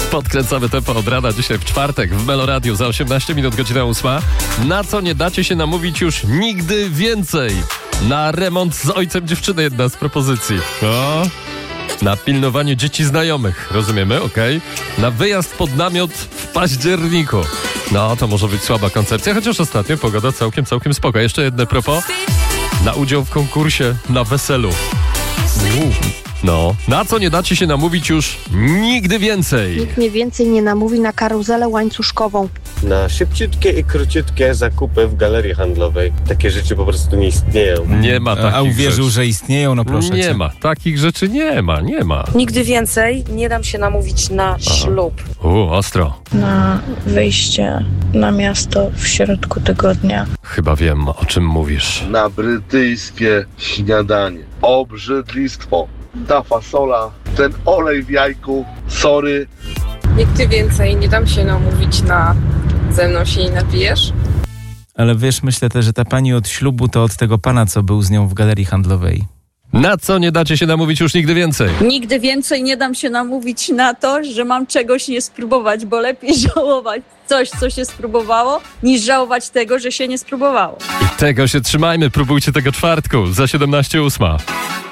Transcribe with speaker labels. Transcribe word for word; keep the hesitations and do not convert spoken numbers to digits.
Speaker 1: Podkręcamy tempo od rana dzisiaj w czwartek w Meloradiu za osiemnaście minut, godzina ósma. Na co nie dacie się namówić już nigdy więcej? Na remont z ojcem dziewczyny jedna z propozycji. O, na pilnowanie dzieci znajomych, rozumiemy, okej. Okay. Na wyjazd pod namiot w październiku. No, to może być słaba koncepcja, chociaż ostatnio pogoda całkiem, całkiem spoko. Jeszcze jedne propos. Na udział w konkursie na weselu. Uu. No, na co nie dacie się namówić już nigdy więcej?
Speaker 2: Nikt mnie więcej nie namówi na karuzelę łańcuszkową.
Speaker 3: Na szybciutkie i króciutkie zakupy w galerii handlowej. Takie rzeczy po prostu nie istnieją.
Speaker 1: Nie ma takich
Speaker 4: A uwierzył,
Speaker 1: rzeczy.
Speaker 4: że istnieją? No proszę
Speaker 1: Nie
Speaker 4: cię.
Speaker 1: ma. Takich rzeczy nie ma, nie ma.
Speaker 5: Nigdy więcej nie dam się namówić na ślub.
Speaker 1: U, ostro.
Speaker 6: Na wyjście na miasto w środku tygodnia.
Speaker 1: Chyba wiem, o czym mówisz.
Speaker 7: Na brytyjskie śniadanie. Obrzydlistwo. Ta fasola, ten olej w jajku, sorry.
Speaker 8: Nigdy więcej nie dam się namówić na ze mną się nie napijesz.
Speaker 4: Ale wiesz, myślę też, że ta pani od ślubu to od tego pana, co był z nią w galerii handlowej.
Speaker 1: Na co nie dacie się namówić już nigdy więcej?
Speaker 9: Nigdy więcej nie dam się namówić na to, że mam czegoś nie spróbować, bo lepiej żałować coś, co się spróbowało, niż żałować tego, że się nie spróbowało.
Speaker 1: I tego się trzymajmy, próbujcie tego czwartku za siedemnaście ósma.